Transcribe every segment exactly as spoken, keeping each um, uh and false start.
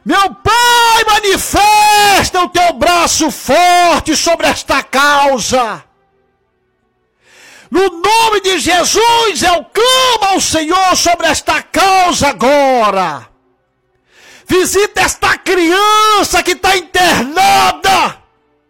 Meu Pai, manifesta o teu braço forte sobre esta causa. No nome de Jesus, eu clamo ao Senhor sobre esta causa agora. Visita esta criança que está internada.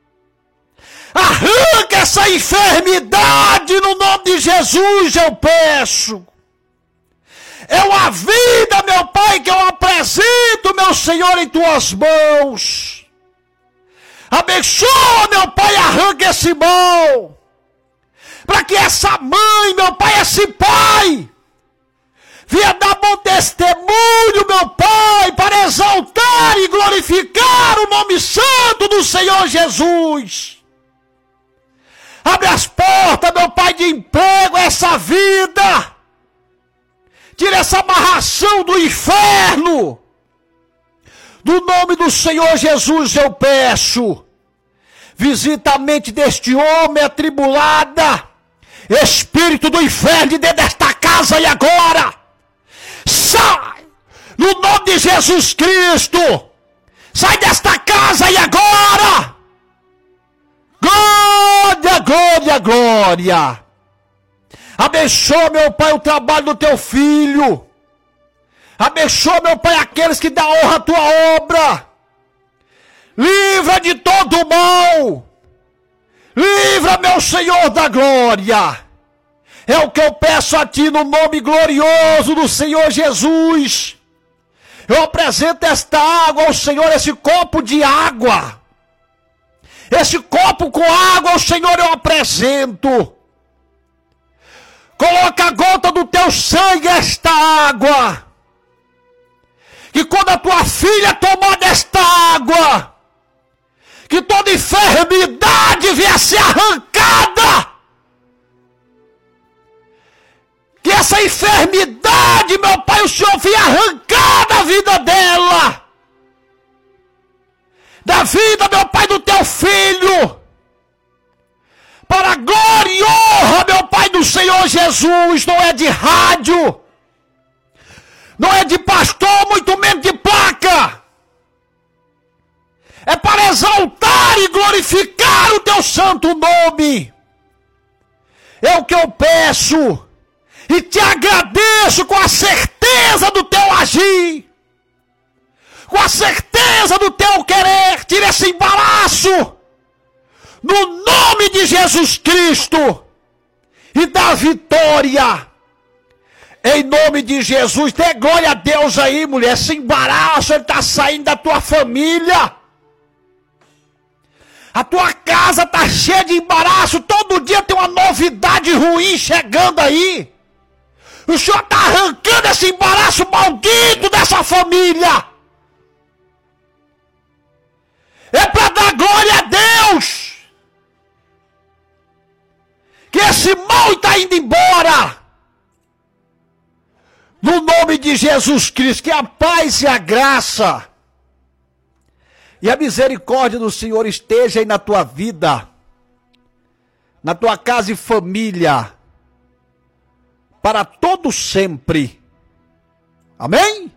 Arranca essa enfermidade no nome de Jesus, eu peço. É uma vida, meu Pai, que eu apresento, meu Senhor, em tuas mãos. Abençoa, meu Pai, arranca esse mal. Para que essa mãe, meu Pai, esse pai, venha dar bom testemunho, meu Pai, para exaltar e glorificar o nome santo do Senhor Jesus. Abre as portas, meu Pai, de emprego a essa vida. Tira essa amarração do inferno. No nome do Senhor Jesus eu peço. Visita a mente deste homem atribulada. Espírito do inferno de dentro desta casa e agora. Sai! No nome de Jesus Cristo. Sai desta casa e agora. Glória, glória, glória. Abençoa, meu Pai, o trabalho do teu filho. Abençoa, meu Pai, aqueles que dão honra à tua obra. Livra de todo o mal. Livra, meu Senhor da glória. É o que eu peço a ti no nome glorioso do Senhor Jesus. Eu apresento esta água ao Senhor, esse copo de água. Esse copo com água ao Senhor eu apresento. Coloca a gota do teu sangue esta água. Que quando a tua filha tomar desta água, que toda enfermidade venha ser arrancada. Que essa enfermidade, meu Pai, o Senhor venha arrancar da vida dela. Da vida, meu Pai, do teu filho. Para a glória e honra, meu Pai, do Senhor Jesus. Não é de rádio. Não é de pastor, muito menos de placa. É para exaltar e glorificar o teu santo nome. É o que eu peço. E te agradeço com a certeza do teu agir. Com a certeza do teu querer. Tira esse embaraço. No nome de Jesus Cristo. E da vitória. Em nome de Jesus. Dê glória a Deus aí, mulher. Esse embaraço, ele está saindo da tua família. A tua casa está cheia de embaraço. Todo dia tem uma novidade ruim chegando aí. O Senhor está arrancando esse embaraço maldito dessa família. É para dar glória a Deus. Que esse mal está indo embora. No nome de Jesus Cristo. Que a paz e a graça e a misericórdia do Senhor esteja aí na tua vida, na tua casa e família, para todo sempre. Amém?